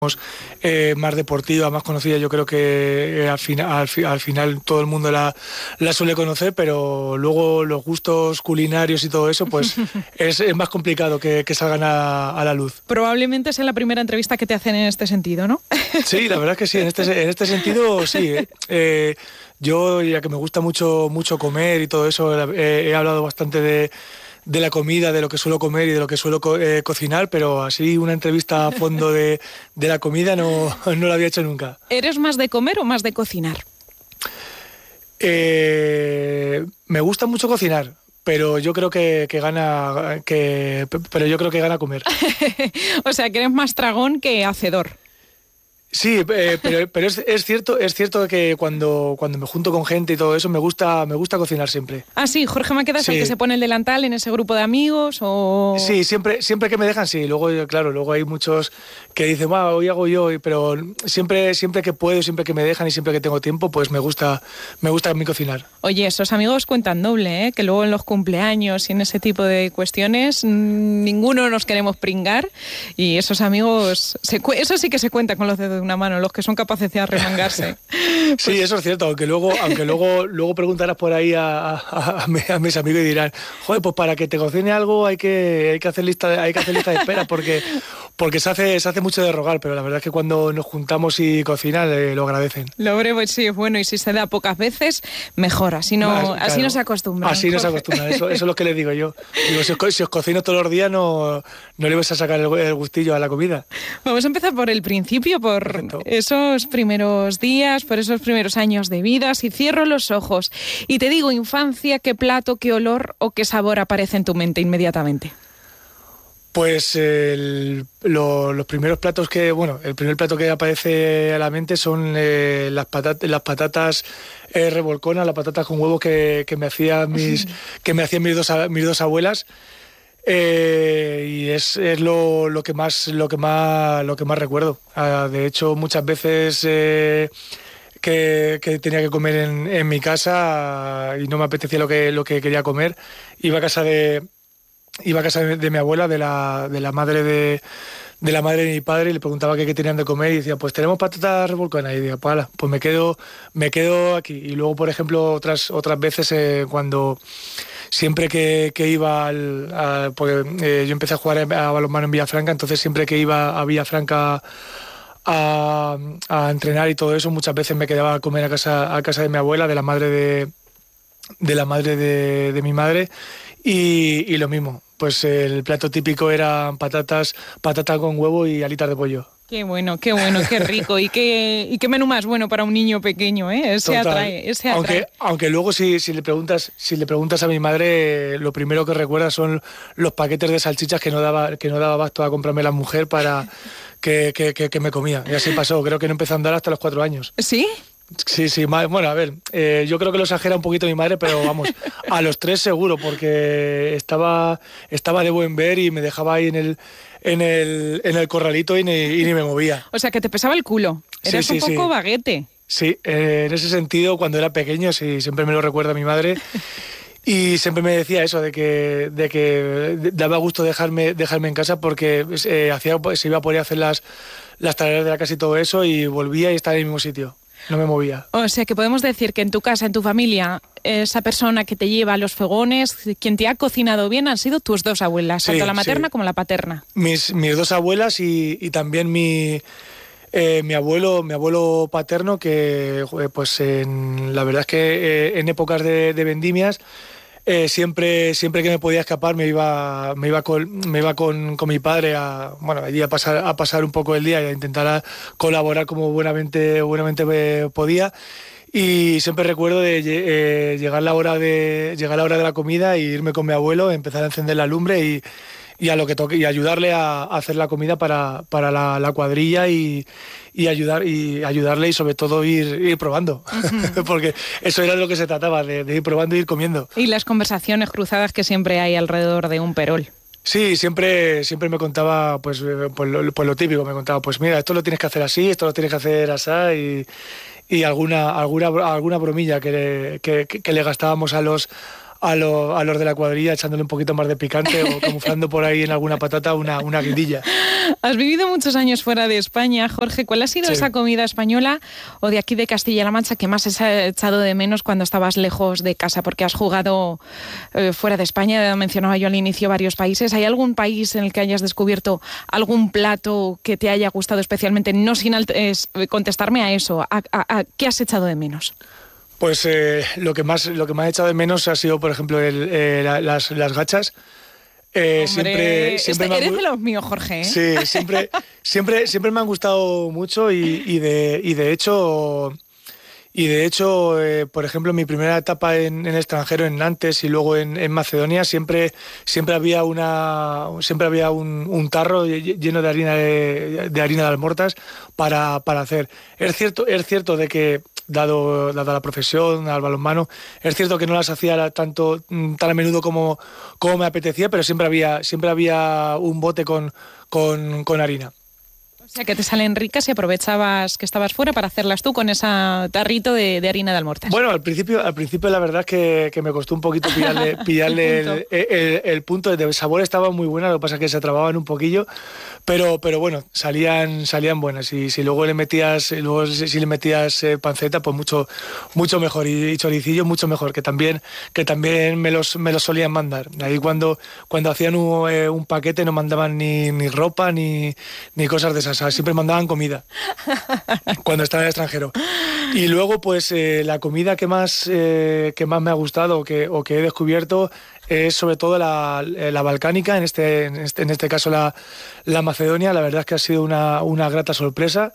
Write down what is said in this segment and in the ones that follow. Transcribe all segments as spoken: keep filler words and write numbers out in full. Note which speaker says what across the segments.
Speaker 1: Eh, más deportiva, más conocida, yo creo que eh, al, final, al, al final todo el mundo la, la suele conocer, pero luego los gustos culinarios y todo eso, pues es, es más complicado que, que salgan a, a la luz.
Speaker 2: Probablemente sea la primera entrevista que te hacen en este sentido, ¿no?
Speaker 1: Sí, la verdad es que sí, en este, en este sentido sí. Eh. Eh, yo, ya que me gusta mucho, mucho comer y todo eso, eh, he hablado bastante de de la comida, de lo que suelo comer y de lo que suelo co- eh, cocinar, pero así una entrevista a fondo de, de la comida no, no la había hecho nunca.
Speaker 2: ¿Eres más de comer o más de cocinar?
Speaker 1: Eh, me gusta mucho cocinar, pero yo creo que, que gana que pero yo creo que gana comer.
Speaker 2: O sea, que eres más tragón que hacedor.
Speaker 1: Sí, eh, pero, pero es, es cierto, es cierto que cuando, cuando me junto con gente y todo eso, me gusta, me gusta cocinar siempre.
Speaker 2: Ah, sí, Jorge Maqueda es
Speaker 1: Sí.
Speaker 2: el que se pone el delantal en ese grupo de amigos o...
Speaker 1: Sí, siempre, siempre que me dejan, sí. Luego, claro, luego hay muchos que dicen, "Bah, hoy hago yo", pero siempre, siempre que puedo, siempre que me dejan y siempre que tengo tiempo, pues me gusta, me gusta a mí cocinar.
Speaker 2: Oye, esos amigos cuentan doble, ¿eh? Que luego en los cumpleaños y en ese tipo de cuestiones mmm, ninguno nos queremos pringar y esos amigos, se cu- eso sí que se cuenta con los dedos de una mano, los que son capaces de arremangarse.
Speaker 1: Sí, eso es cierto, aunque luego, aunque luego, luego preguntarás por ahí a, a, a, mi- a mis amigos y dirán, joder, pues para que te cocine algo hay que, hay que hacer lista de, hay que hacer lista de espera porque, porque se hace, se hace mucho de rogar, pero la verdad es que cuando nos juntamos y cocinan eh, lo agradecen.
Speaker 2: Lo breve sí es bueno y si se da pocas veces, mejor, así no,
Speaker 1: Más,
Speaker 2: así
Speaker 1: claro,
Speaker 2: no se acostumbran.
Speaker 1: Así no se
Speaker 2: Jorge.
Speaker 1: acostumbran, eso, eso es lo que les digo yo. Digo, si os, co- si os cocino todos los días no, no le vais a sacar el, el gustillo a la comida.
Speaker 2: Vamos a empezar por el principio, por
Speaker 1: Perfecto.
Speaker 2: esos primeros días, por esos primeros años de vida. Si cierro los ojos y te digo infancia, ¿qué plato, qué olor o qué sabor aparece en tu mente inmediatamente?
Speaker 1: Pues el- lo- los primeros platos que, bueno, el primer plato que aparece a la mente son eh, las, patat- las patatas eh, revolconas, las patatas con huevo que, que me hacían mis, que me hacían mis dos, a- mis dos abuelas. Eh, y es, es lo, lo que más lo que más lo que más recuerdo. Ah, de hecho, muchas veces eh, que, que tenía que comer en, en mi casa ah, y no me apetecía lo que lo que quería comer, iba a casa de iba a casa de, de mi abuela, de la, de la madre de, de la madre de mi padre, y le preguntaba qué, qué tenían de comer y decía, pues tenemos patatas revolconas. Y decía, pues, ala, pues me quedo, me quedo aquí. Y luego, por ejemplo, otras, otras veces eh, cuando siempre que, que iba al, a, porque eh, yo empecé a jugar a balonmano en Villafranca, entonces siempre que iba a Villafranca a, a entrenar y todo eso, muchas veces me quedaba a comer a casa, a casa de mi abuela, de la madre de, de la madre de, de mi madre. Y, y lo mismo, pues el plato típico eran patatas, patata con huevo y alitas de pollo.
Speaker 2: Qué bueno, qué bueno, qué rico y qué, y qué menú más bueno para un niño pequeño, ¿eh? Ese
Speaker 1: Total.
Speaker 2: atrae, ese atrae.
Speaker 1: Aunque, aunque luego si, si le preguntas, si le preguntas a mi madre, lo primero que recuerda son los paquetes de salchichas que no daba, que no daba abasto a comprarme la mujer para que, que, que, que me comía. Y así pasó, creo que no empezó a andar hasta los cuatro años.
Speaker 2: ¿Sí?
Speaker 1: Sí, sí, ma- bueno, a ver, eh, yo creo que lo exagera un poquito mi madre, pero vamos, a los tres seguro, porque estaba, estaba de buen ver y me dejaba ahí en el, en el, en el corralito y ni, y ni me movía.
Speaker 2: O sea, que te pesaba el culo. Eras
Speaker 1: Sí, sí,
Speaker 2: un poco
Speaker 1: sí.
Speaker 2: baguete.
Speaker 1: Sí, eh, en ese sentido, cuando era pequeño, sí, siempre me lo recuerda mi madre. Y siempre me decía eso, de que, de que daba gusto dejarme, dejarme en casa porque eh, hacía, se iba a poder hacer las, las tareas de la casa y todo eso y volvía y estaba en el mismo sitio. No me movía.
Speaker 2: O sea, que podemos decir que en tu casa, en tu familia, esa persona que te lleva a los fogones, quien te ha cocinado bien, han sido tus dos abuelas,
Speaker 1: Sí,
Speaker 2: tanto la materna
Speaker 1: sí.
Speaker 2: como la paterna.
Speaker 1: Mis, mis dos abuelas y, y también mi, eh, mi abuelo mi abuelo paterno, que joder, pues en, la verdad es que eh, en épocas de, de vendimias eh, siempre siempre que me podía escapar me iba me iba con me iba con, con mi padre a bueno allí a pasar a pasar un poco el día y a intentar a colaborar como buenamente buenamente eh, podía. Y siempre recuerdo de eh, llegar la hora de llegar la hora de la comida e irme con mi abuelo, empezar a encender la lumbre y, y a lo que toque y ayudarle a, a hacer la comida para, para la, la cuadrilla y, y ayudar y ayudarle y sobre todo ir, ir probando. Uh-huh. Porque eso era de lo que se trataba, de, de ir probando y ir comiendo.
Speaker 2: Y las conversaciones cruzadas que siempre hay alrededor de un perol.
Speaker 1: Sí, siempre, siempre me contaba pues, pues, lo, pues lo típico, me contaba, pues mira, esto lo tienes que hacer así, esto lo tienes que hacer así y, y alguna, alguna, alguna bromilla que le, que, que le gastábamos a los, a, lo, a los de la cuadrilla echándole un poquito más de picante o camuflando por ahí en alguna patata una, una guindilla.
Speaker 2: Has vivido muchos años fuera de España, Jorge. ¿Cuál ha sido sí. esa comida española o de aquí de Castilla-La Mancha que más has echado de menos cuando estabas lejos de casa? Porque has jugado eh, fuera de España, mencionaba yo al inicio varios países. ¿Hay algún país en el que hayas descubierto algún plato que te haya gustado especialmente? No sin es, contestarme a eso. ¿A, a, a qué has echado de menos?
Speaker 1: Pues eh, lo que más lo que más he echado de menos ha sido, por ejemplo, el, eh, la, las, las gachas. Eh,
Speaker 2: Hombre,
Speaker 1: siempre, siempre
Speaker 2: este, eres
Speaker 1: me
Speaker 2: de los míos, Jorge, ¿eh?
Speaker 1: Sí, siempre, siempre, siempre me han gustado mucho y, y de y de hecho y de hecho, eh, por ejemplo, mi primera etapa en, en extranjero, en Nantes y luego en, en Macedonia, siempre, siempre había una, siempre había un, un tarro lleno de harina de, de harina de almortas para, para hacer. Es cierto, es cierto de que Dado, dado la profesión, al balonmano, es cierto que no las hacía tanto tan a menudo como, como me apetecía, pero siempre había, siempre había un bote con, con, con harina.
Speaker 2: O sea, que te salen ricas y aprovechabas que estabas fuera para hacerlas tú con ese tarrito de, de harina de almortas.
Speaker 1: Bueno, al principio, al principio la verdad es que, que me costó un poquito pillarle, pillarle el, punto. El, el, el punto. De sabor estaba muy buena, lo que pasa es que se trababan un poquillo, pero, pero bueno, salían, salían buenas. Y si luego le metías, luego si le metías eh, panceta, pues mucho, mucho mejor. Y, y choricillo mucho mejor, que también, que también me los, me los solían mandar. Ahí cuando, cuando hacían un, eh, un paquete no mandaban ni, ni ropa ni, ni cosas de esas. Siempre mandaban comida cuando estaba en el extranjero. Y luego pues eh, la comida que más eh, que más me ha gustado o que, o que he descubierto es sobre todo la, la balcánica, en este, en este, en este caso la, la Macedonia. La verdad es que ha sido una, una grata sorpresa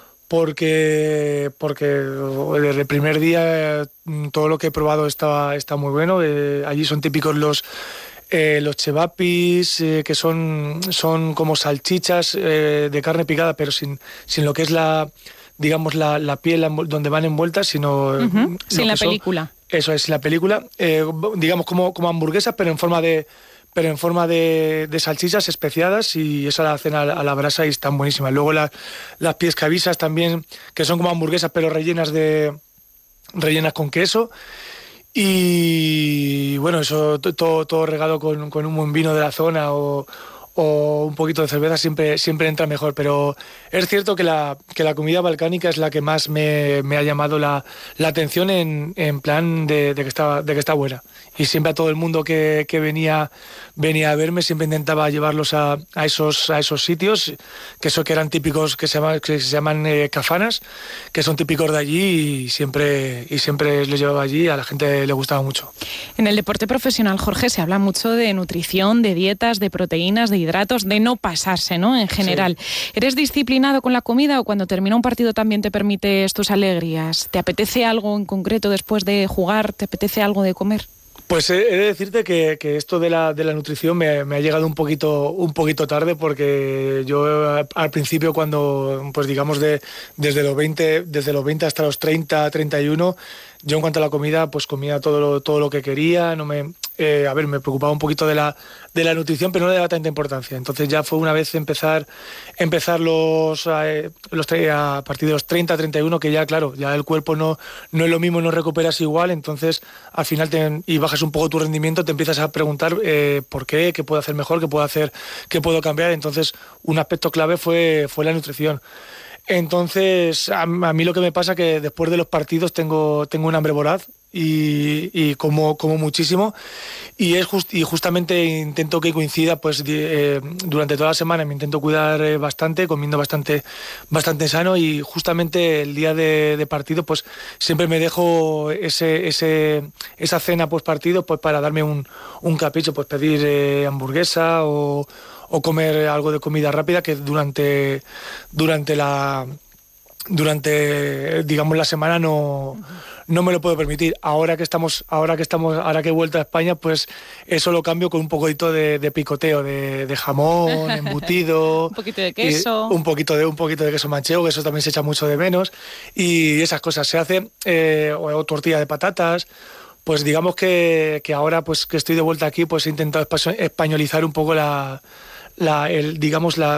Speaker 1: porque, porque desde el primer día todo lo que he probado está, está muy bueno. Eh, allí son típicos los Eh, los chevapis, eh, que son, son como salchichas eh, de carne picada, pero sin, sin lo que es la, digamos, la, la piel donde van envueltas, sino...
Speaker 2: Uh-huh. Sin la película.
Speaker 1: Son, eso es, la película. Eh, digamos como, como hamburguesas, pero en forma de pero en forma de, de salchichas especiadas, y esa la hacen a, a la brasa y están buenísimas. Luego la, las piescavisas también, que son como hamburguesas, pero rellenas de rellenas con queso. Y bueno, eso todo, todo regado con, con un buen vino de la zona o, o un poquito de cerveza siempre, siempre entra mejor. Pero es cierto que la, que la comida balcánica es la que más me, me ha llamado la, la atención en, en plan de, de, que está, de que está buena. Y siempre a todo el mundo que, que venía, venía a verme siempre intentaba llevarlos a, a, esos, a esos sitios, que eso que eran típicos, que se llaman, que se llaman eh, cafanas, que son típicos de allí, y siempre, y siempre les llevaba allí, a la gente le gustaba mucho.
Speaker 2: En el deporte profesional, Jorge, se habla mucho de nutrición, de dietas, de proteínas, de hidratos, de no pasarse, ¿no? En general. Sí. ¿Eres disciplinado con la comida o cuando termina un partido también te permites tus alegrías? ¿Te apetece algo en concreto después de jugar? ¿Te apetece algo de comer?
Speaker 1: Pues he de decirte que, que esto de la, de la nutrición me, me ha llegado un poquito, un poquito tarde, porque yo al principio, cuando, pues digamos, de, desde los veinte, desde los veinte hasta los treinta, treinta y uno, yo en cuanto a la comida, pues comía todo lo, todo lo que quería. No me, eh, a ver, me preocupaba un poquito de la, de la nutrición, pero no le daba tanta importancia. Entonces ya fue una vez empezar, empezar los, eh, los a partir de los treinta, treinta y uno, que ya, claro, ya el cuerpo no, no es lo mismo, no recuperas igual. Entonces al final te, y bajas un poco tu rendimiento, te empiezas a preguntar eh, por qué, qué puedo hacer mejor, qué puedo hacer, qué puedo cambiar. Entonces un aspecto clave fue, fue la nutrición. Entonces, a, a mí lo que me pasa es que después de los partidos tengo, tengo un hambre voraz y, y como, como muchísimo, y es just, y justamente intento que coincida, pues eh, durante toda la semana me intento cuidar eh, bastante, comiendo bastante, bastante sano, y justamente el día de, de partido pues siempre me dejo ese, ese, esa cena post partido pues para darme un, un capricho, pues pedir eh, hamburguesa o o comer algo de comida rápida, que durante durante la durante digamos la semana no no me lo puedo permitir. Ahora que estamos ahora que estamos ahora que he vuelto a España, pues eso lo cambio con un poquito de, de picoteo de, de jamón, embutido,
Speaker 2: un poquito de queso,
Speaker 1: un poquito de un poquito de queso manchego, que eso también se echa mucho de menos, y esas cosas se hacen, eh, o, o tortilla de patatas. Pues digamos que, que ahora pues que estoy de vuelta aquí, pues he intentado españolizar un poco la La, el, digamos la,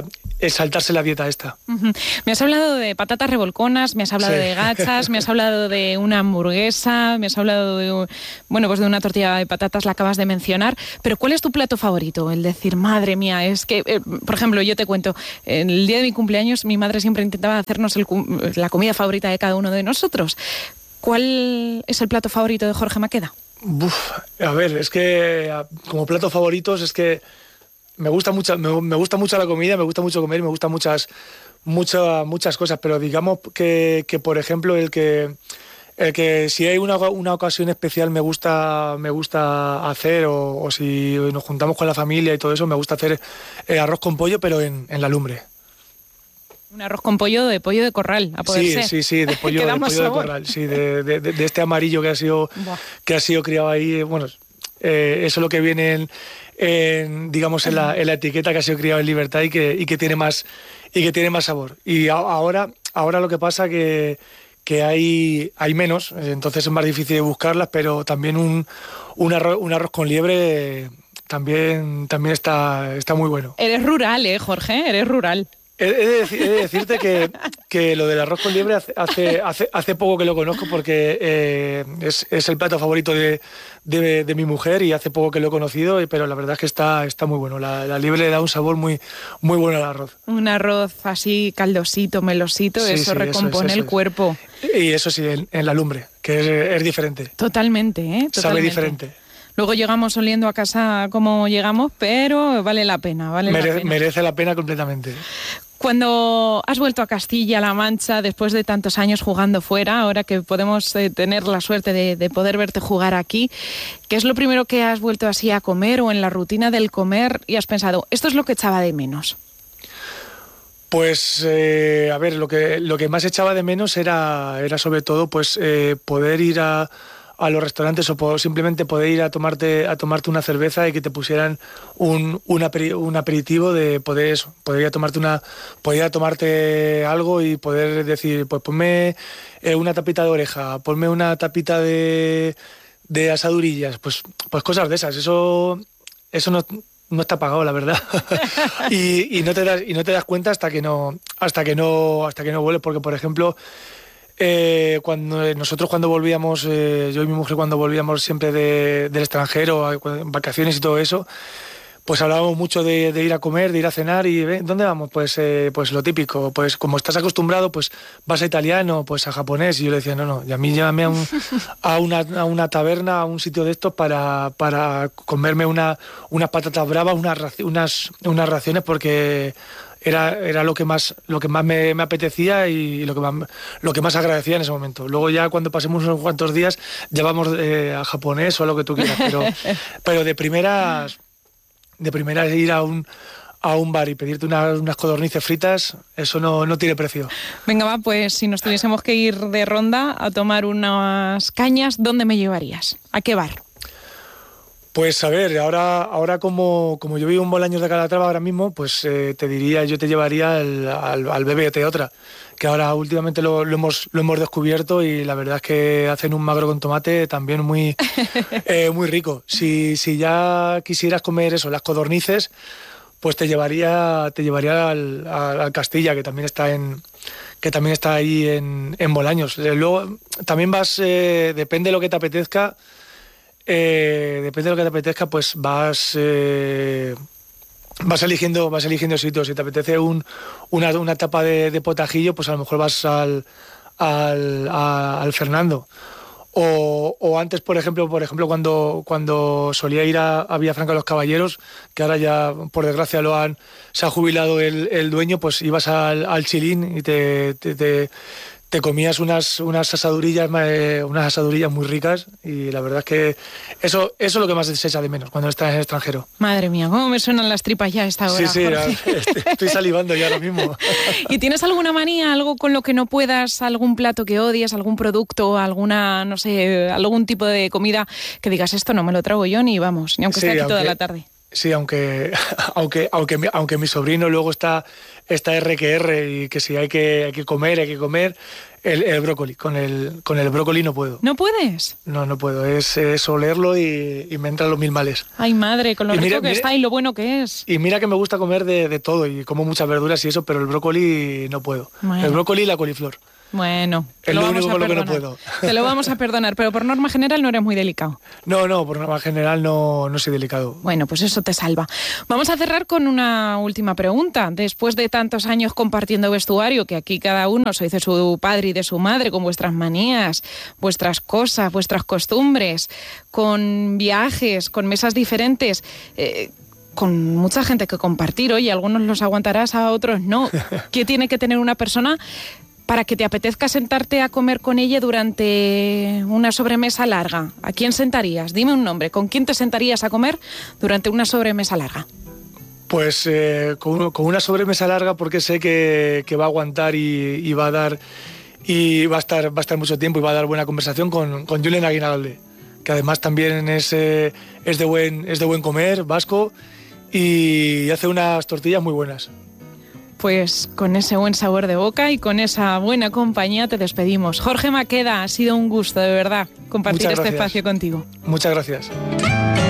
Speaker 1: es saltarse la dieta esta.
Speaker 2: Uh-huh. Me has hablado de patatas revolconas, me has hablado sí. de gachas, me has hablado de una hamburguesa, me has hablado de, bueno, pues de una tortilla de patatas, la acabas de mencionar, pero ¿cuál es tu plato favorito? El decir, madre mía, es que, eh, por ejemplo, yo te cuento, en el día de mi cumpleaños mi madre siempre intentaba hacernos el, la comida favorita de cada uno de nosotros. ¿Cuál es el plato favorito de Jorge Maqueda?
Speaker 1: Uf, a ver, es que como platos favoritos es que me gusta mucho, me, me gusta mucho la comida, me gusta mucho comer, me gustan muchas, muchas, muchas cosas, pero digamos que, que por ejemplo, el que, el que si hay una, una ocasión especial me gusta, me gusta hacer, o, o si nos juntamos con la familia y todo eso, me gusta hacer eh, arroz con pollo, pero en, en la lumbre.
Speaker 2: Un arroz con pollo de pollo de corral, a poder
Speaker 1: sí,
Speaker 2: ser.
Speaker 1: Sí, sí, de pollo, de, pollo de corral, sí, de, de, de, de este amarillo que ha sido, que ha sido criado ahí, bueno, eh, eso es lo que viene en, en digamos, en la, en la etiqueta, que ha sido criado en libertad y que, y que tiene más, y que tiene más sabor. Y a, ahora, ahora lo que pasa que que hay, hay menos, entonces es más difícil de buscarlas, pero también un, un, arroz, un arroz con liebre también, también está, está muy bueno.
Speaker 2: Eres rural, ¿eh, Jorge? Eres rural.
Speaker 1: He de, he de decirte que, que lo del arroz con liebre hace, hace, hace poco que lo conozco, porque eh, es, es el plato favorito de, de, de mi mujer y hace poco que lo he conocido, pero la verdad es que está, está muy bueno. La, la liebre le da un sabor muy, muy bueno al arroz.
Speaker 2: Un arroz así caldosito, melosito, sí, eso sí, recompone eso es, eso el cuerpo.
Speaker 1: Y eso sí, en, en la lumbre, que es, es diferente.
Speaker 2: Totalmente, ¿eh? Totalmente.
Speaker 1: Sabe diferente.
Speaker 2: Luego llegamos oliendo a casa como llegamos, pero vale la pena, vale
Speaker 1: Mere,
Speaker 2: la pena.
Speaker 1: Merece la pena completamente.
Speaker 2: Cuando has vuelto a Castilla-La Mancha, después de tantos años jugando fuera, ahora que podemos eh, tener la suerte de, de poder verte jugar aquí, ¿qué es lo primero que has vuelto así a comer o en la rutina del comer y has pensado, esto es lo que echaba de menos?
Speaker 1: Pues, eh, a ver, lo que, lo que más echaba de menos era, era sobre todo pues eh, poder ir a... a los restaurantes o po- simplemente poder ir a tomarte a tomarte una cerveza y que te pusieran un, un, aperi- un aperitivo de poder eso, poder ir a tomarte una poder ir a tomarte algo y poder decir, pues ponme eh, una tapita de oreja, ponme una tapita de, de asadurillas, pues pues cosas de esas, eso eso no no está pagado, la verdad. y, y no te das y no te das cuenta hasta que no hasta que no hasta que no vuelves, porque por ejemplo Eh, cuando nosotros cuando volvíamos, eh, yo y mi mujer cuando volvíamos siempre de, del extranjero, en vacaciones y todo eso, pues hablábamos mucho de, de ir a comer, de ir a cenar y ¿eh? ¿Dónde vamos? Pues, eh, pues lo típico, pues como estás acostumbrado, pues vas a italiano, pues a japonés, y yo le decía, no, no, y a mí llévame a, un, a, una, a una taberna, a un sitio de estos para, para comerme una, unas patatas bravas, unas, unas, unas raciones, porque Era, era lo que más lo que más me, me apetecía y lo que más lo que más agradecía en ese momento. Luego ya cuando pasemos unos cuantos días ya vamos eh, a japonés o a lo que tú quieras, pero pero de primeras de primeras ir a un a un bar y pedirte una, unas codornices fritas, eso no, no tiene precio.
Speaker 2: Venga, va, pues si nos tuviésemos que ir de ronda a tomar unas cañas, ¿dónde me llevarías? ¿A qué bar?
Speaker 1: Pues a ver, ahora, ahora como, como yo vivo en Bolaños de Calatrava ahora mismo, pues eh, te diría, yo te llevaría al, al, al B B T otra, que ahora últimamente lo, lo, hemos, lo hemos descubierto y la verdad es que hacen un magro con tomate también muy, eh, muy rico. Si, si ya quisieras comer eso, las codornices, pues te llevaría, te llevaría al, al, al Castilla, que también está en que también está ahí en, en Bolaños. Luego también vas, eh, depende de lo que te apetezca. Eh, depende de lo que te apetezca, pues vas eh, vas eligiendo vas eligiendo sitios. Si te apetece un, una, una tapa de, de potajillo, pues a lo mejor vas al al, a, al Fernando. O, o antes, por ejemplo, por ejemplo cuando cuando solía ir a, a Villafranca de los Caballeros, que ahora ya por desgracia lo han se ha jubilado el, el dueño, pues ibas al, al Chilín y te, te, te te comías unas unas asadurillas eh, unas asadurillas muy ricas y la verdad es que eso eso es lo que más se echa de menos cuando estás en el extranjero.
Speaker 2: Madre mía, cómo me suenan las tripas ya a esta hora.
Speaker 1: Sí, sí, ya, estoy salivando ya ahora mismo.
Speaker 2: ¿Y tienes alguna manía, algo con lo que no puedas, algún plato que odies, algún producto, alguna, no sé, algún tipo de comida que digas, esto no me lo trago yo ni vamos, ni aunque sí, esté aquí aunque... toda la tarde?
Speaker 1: Sí, aunque aunque aunque mi, aunque mi sobrino luego está está R que R y que si hay que, hay que comer, hay que comer. El, el brócoli, con el, con el brócoli no puedo.
Speaker 2: ¿No puedes?
Speaker 1: No, no puedo, es, es olerlo y, y me entran los mil males.
Speaker 2: Ay, madre, con lo
Speaker 1: y
Speaker 2: rico
Speaker 1: mira,
Speaker 2: que
Speaker 1: mira,
Speaker 2: está y lo bueno que es.
Speaker 1: Y mira que me gusta comer de, de todo y como muchas verduras y eso, pero el brócoli no puedo.
Speaker 2: Bueno.
Speaker 1: El brócoli y la coliflor.
Speaker 2: Bueno,
Speaker 1: es lo único con lo que no puedo.
Speaker 2: Te lo vamos a perdonar, pero por norma general no eres muy delicado.
Speaker 1: No, no, por norma general no, no soy delicado.
Speaker 2: Bueno, pues eso te salva. Vamos a cerrar con una última pregunta. Después de tantos años compartiendo vestuario, que aquí cada uno sois de su padre y de su madre, con vuestras manías, vuestras cosas, vuestras costumbres, con viajes, con mesas diferentes... Eh, con mucha gente que compartir, oye, algunos los aguantarás, a otros no. ¿Qué tiene que tener una persona para que te apetezca sentarte a comer con ella durante una sobremesa larga? ¿A quién sentarías? Dime un nombre. ¿Con quién te sentarías a comer durante una sobremesa larga?
Speaker 1: Pues eh, con, con una sobremesa larga, porque sé que, que va a aguantar y, y va a dar y va a estar va a estar mucho tiempo y va a dar buena conversación con, con Julen Aguinalde, que además también es, eh, es de buen es de buen comer, vasco. Y hace unas tortillas muy buenas.
Speaker 2: Pues con ese buen sabor de boca y con esa buena compañía te despedimos. Jorge Maqueda, ha sido un gusto, de verdad, compartir este espacio contigo.
Speaker 1: Muchas gracias.